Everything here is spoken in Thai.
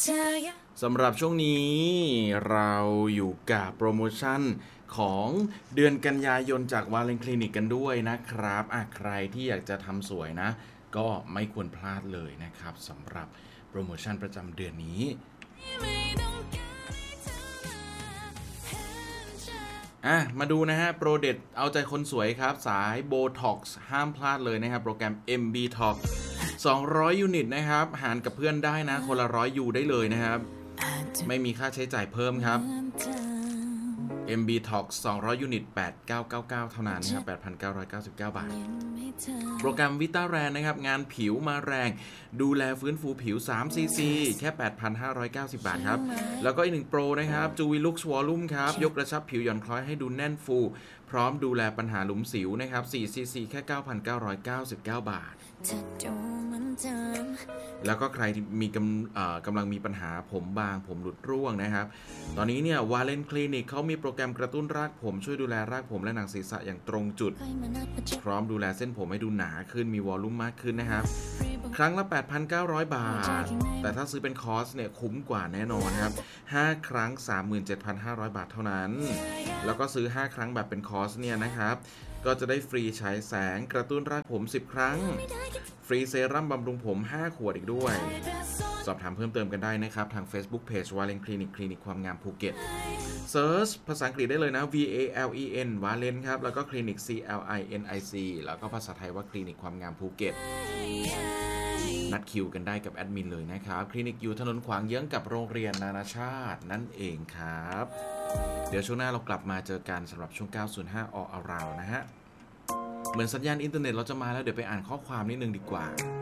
สำหรับช่วงนี้เราอยู่กับโปรโมชั่นของเดือนกันยายนจากวาเลนคลินิกกันด้วยนะครับใครที่อยากจะทำสวยนะก็ไม่ควรพลาดเลยนะครับสำหรับโปรโมชั่นประจำเดือนนี้มาดูนะฮะโปรเด็ดเอาใจคนสวยครับสายโบท็อกซ์ห้ามพลาดเลยนะครับโปรแกรม MB Talk 200 ยูนิตนะครับหารกับเพื่อนได้นะคนละ100 ยูได้เลยนะครับไม่มีค่าใช้จ่ายเพิ่มครับ MB Talk 200 ยูนิต 8999 เท่านั้นนะครับ 8,999 บาทโปรแกรม Vitaran นะครับงานผิวมาแรงดูแลฟื้นฟูผิว3 cc แค่ 8,590 บาทครับแล้วก็อีก1โปรนะครับจูวิลุกส์วอลลุ่มครับยกกระชับผิวหย่อนคล้อยให้ดูแน่นฟูพร้อมดูแลปัญหาหลุมสิวนะครับ4 cc แค่ 9,999 บาทแล้วก็ใครที่มีกำลังมีปัญหาผมบางผมหลุดร่วงนะครับตอนนี้เนี่ยวาเลนคลินิกเขามีโปรแกรมกระตุ้นรากผมช่วยดูแลรากผมและหนังศีรษะอย่างตรงจุดพร้อมดูแลเส้นผมให้ดูหนาขึ้นมีวอลลุ่มมากขึ้นนะครับครั้งละ 8,900 บาทแต่ถ้าซื้อเป็นคอร์สเนี่ยคุ้มกว่าแน่นอนครับ5ครั้ง 37,500 บาทเท่านั้นแล้วก็ซื้อ5ครั้งแบบเป็นคอร์สเนี่ยนะครับก็จะได้ฟรีฉายแสงกระตุ้นรากผม10ครั้งฟรีเซรั่มบำรุงผม5ขวดอีกด้วยสอบถามเพิ่มเติมกันได้นะครับทาง Facebook Page วาเลนคลินิกคลินิกความงามภูเก็ตเซิร์ชภาษาอังกฤษได้เลยนะ VALEN วาเลนครับแล้วก็คลินิก CLINIC แล้วก็ภาษาไทยว่าคลินิกความงามภูเก็ตนัดคิวกันได้กับแอดมินเลยนะครับคลินิกอยู่ถนนขวางเยื้องกับโรงเรียนนานาชาตินั่นเองครับเดี๋ยวช่วงหน้าเรากลับมาเจอกันสำหรับช่วง 905 All Around นะฮะเหมือนสัญญาณอินเทอร์เน็ตเราจะมาแล้วเดี๋ยวไปอ่านข้อความนิดนึงดีกว่า